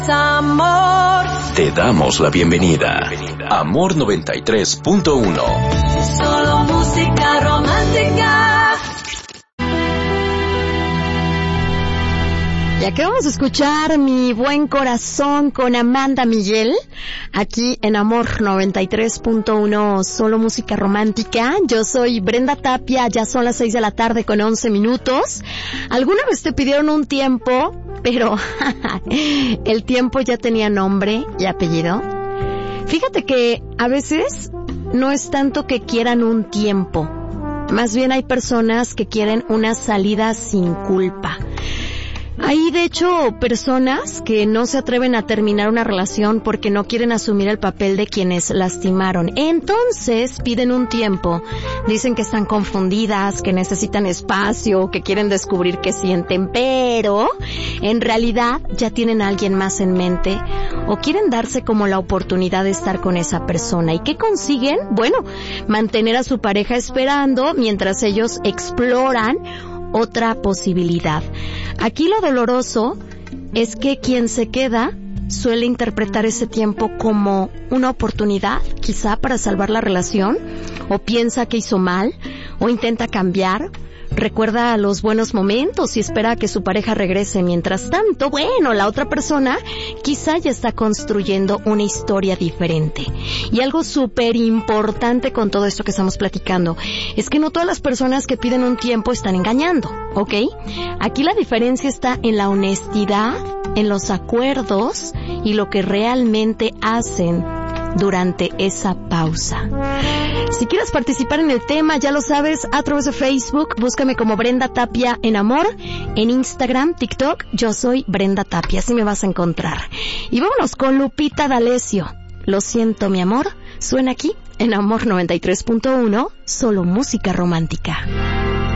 Amor. Te damos la bienvenida. Amor 93.1. Solo música romántica. Y acabamos de escuchar Mi Buen Corazón con Amanda Miguel, aquí en Amor 93.1, solo música romántica. Yo soy Brenda Tapia, ya son las 6 de la tarde con 11 minutos. ¿Alguna vez te pidieron un tiempo, pero el tiempo ya tenía nombre y apellido? Fíjate que a veces no es tanto que quieran un tiempo, más bien hay personas que quieren una salida sin culpa. Hay, de hecho, personas que no se atreven a terminar una relación porque no quieren asumir el papel de quienes lastimaron. Entonces, piden un tiempo. Dicen que están confundidas, que necesitan espacio, que quieren descubrir qué sienten, pero en realidad ya tienen a alguien más en mente o quieren darse como la oportunidad de estar con esa persona. ¿Y qué consiguen? Bueno, mantener a su pareja esperando mientras ellos exploran otra posibilidad. Aquí lo doloroso es que quien se queda suele interpretar ese tiempo como una oportunidad, quizá para salvar la relación, o piensa que hizo mal, o intenta cambiar, recuerda los buenos momentos y espera a que su pareja regrese. Mientras tanto, bueno, la otra persona quizá ya está construyendo una historia diferente. Y algo súper importante con todo esto que estamos platicando es que no todas las personas que piden un tiempo están engañando, ¿ok? Aquí la diferencia está en la honestidad, en los acuerdos y lo que realmente hacen durante esa pausa. Si quieres participar en el tema, ya lo sabes, a través de Facebook, búscame como Brenda Tapia en Amor, en Instagram, TikTok, yo soy Brenda Tapia, así me vas a encontrar. Y vámonos con Lupita D'Alessio. Lo siento, mi amor, suena aquí en Amor 93.1, solo música romántica.